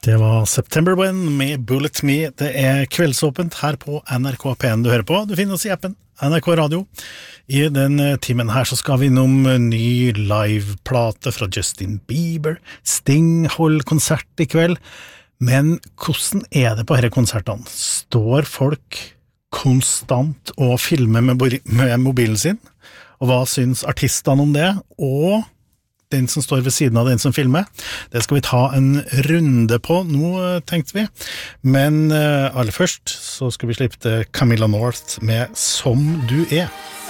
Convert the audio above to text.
Det var September Wind med Bullet Me. Det kveldsåpent her på NRK P1 du hører på. Du finner oss i appen NRK Radio. I den timen her så skal vi innom ny liveplate fra Justin Bieber. Sting holder konsert i kveld. Men hvordan det på disse konsertene? Står folk konstant og filmer med mobilen sin? Og hva syns artistene om det? Og den som står ved siden av den som filmer. Det skal vi ta en runde på nå, tenkte vi. Men aller først så skal vi slippe til Camilla North med Som du